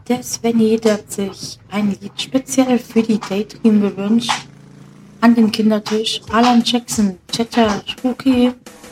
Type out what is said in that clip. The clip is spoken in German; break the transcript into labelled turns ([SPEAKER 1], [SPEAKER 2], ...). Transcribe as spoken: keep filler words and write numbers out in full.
[SPEAKER 1] Der Svenny, der hat sich ein Lied speziell für die Daydream gewünscht. An den Kindertisch. Alan Jackson, Cheddar, Spooky.